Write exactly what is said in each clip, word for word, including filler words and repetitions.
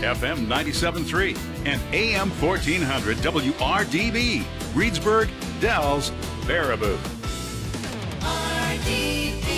F M ninety-seven point three, and A M fourteen hundred W R D B, Reedsburg, Dells, Baraboo. R D B.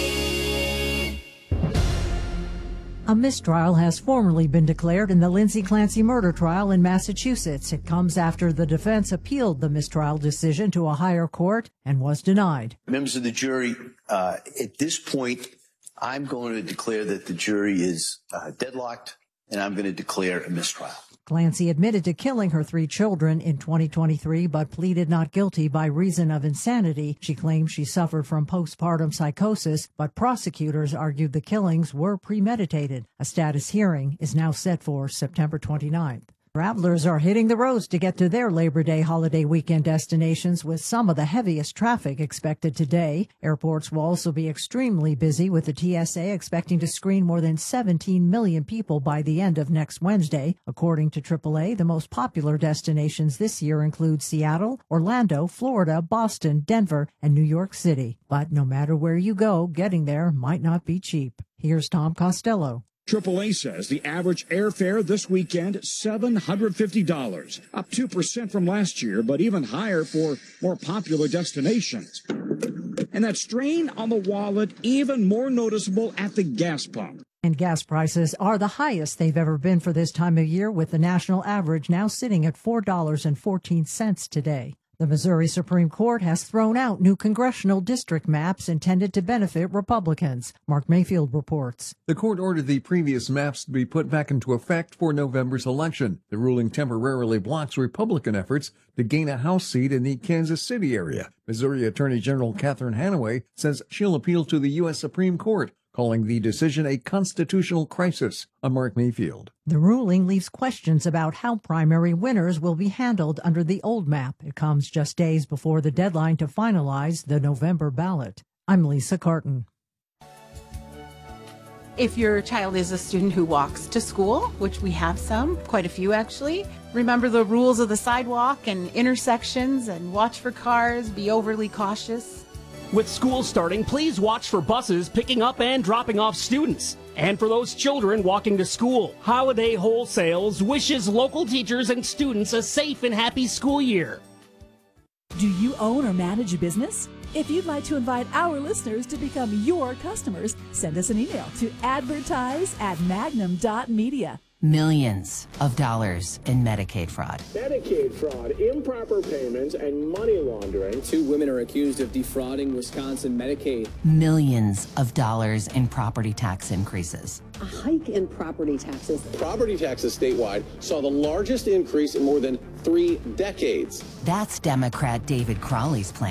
A mistrial has formally been declared in the Lindsay Clancy murder trial in Massachusetts. It comes after the defense appealed the mistrial decision to a higher court and was denied. Members of the jury, uh, at this point, I'm going to declare that the jury is uh, deadlocked, and I'm going to declare a mistrial. Clancy admitted to killing her three children in twenty twenty-three, but pleaded not guilty by reason of insanity. She claimed she suffered from postpartum psychosis, but prosecutors argued the killings were premeditated. A status hearing is now set for September twenty-ninth. Travelers are hitting the roads to get to their Labor Day holiday weekend destinations with some of the heaviest traffic expected today. Airports will also be extremely busy, with the T S A expecting to screen more than seventeen million people by the end of next Wednesday. According to triple A, the most popular destinations this year include Seattle, Orlando, Florida, Boston, Denver, and New York City. But no matter where you go, getting there might not be cheap. Here's Tom Costello. triple A says the average airfare this weekend, seven hundred fifty dollars, up two percent from last year, but even higher for more popular destinations. And that strain on the wallet even more noticeable at the gas pump. And gas prices are the highest they've ever been for this time of year, with the national average now sitting at four dollars and fourteen cents today. The Missouri Supreme Court has thrown out new congressional district maps intended to benefit Republicans. Mark Mayfield reports. The court ordered the previous maps to be put back into effect for November's election. The ruling temporarily blocks Republican efforts to gain a House seat in the Kansas City area. Missouri Attorney General Catherine Hanaway says she'll appeal to the U S Supreme Court, calling the decision a constitutional crisis. I'm Mark Mayfield. The ruling leaves questions about how primary winners will be handled under the old map. It comes just days before the deadline to finalize the November ballot. I'm Lisa Carton. If your child is a student who walks to school, which we have some, quite a few actually, remember the rules of the sidewalk and intersections and watch for cars, be overly cautious. With school starting, please watch for buses picking up and dropping off students. And for those children walking to school, Holiday Wholesales wishes local teachers and students a safe and happy school year. Do you own or manage a business? If you'd like to invite our listeners to become your customers, send us an email to advertise at magnum dot media. Millions of dollars in Medicaid fraud. Medicaid fraud, improper payments, and money laundering. Two women are accused of defrauding Wisconsin Medicaid. Millions of dollars in property tax increases. A hike in property taxes. Property taxes statewide saw the largest increase in more than three decades. That's Democrat David Crowley's plan.